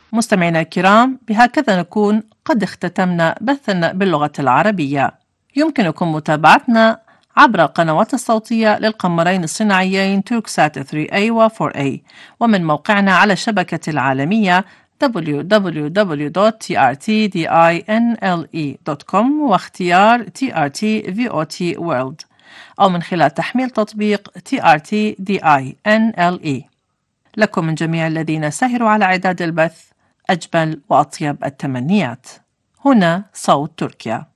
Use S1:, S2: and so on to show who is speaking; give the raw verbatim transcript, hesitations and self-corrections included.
S1: مستمعينا الكرام، بهكذا نكون قد اختتمنا بثنا باللغة العربية. يمكنكم متابعتنا عبر القنوات الصوتية للقمرين الصناعيين توركسات ثري إيه و فور إيه، ومن موقعنا على الشبكة العالمية دبليو دبليو دبليو دوت تي آر تي دينله دوت كوم واختيار تي آر تي في أو تي World، أو من خلال تحميل تطبيق تي آر تي دينله. لكم من جميع الذين سهروا على إعداد البث أجمل وأطيب التمنيات. هنا صوت تركيا.